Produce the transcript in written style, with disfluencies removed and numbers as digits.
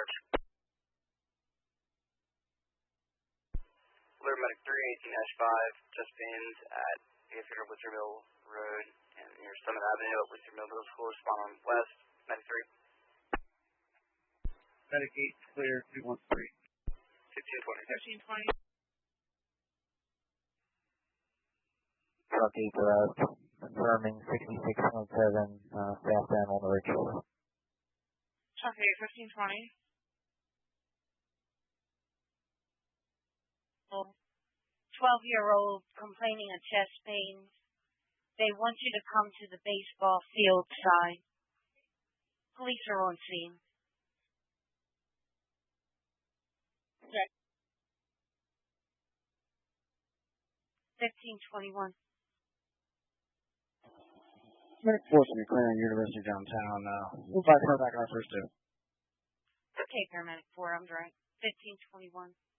discharge. Alert Medic 3, 18-5, just been at 800 Worcester Mill Road and near Summit Avenue at Worcester Mill Middle School. Respond on west. Medic 3. Medic 8, clear, 213. 1520. 1520. Truck 8 confirming 66.7, fast down on the right shoulder. Truck 8, 1520. 12-year-old complaining of chest pains. They want you to come to the baseball field side. Police are on scene. Okay. 1521. Medic 4 should be clearing University downtown. We'll back our first two. Okay, paramedic 4, I'm direct. 1521.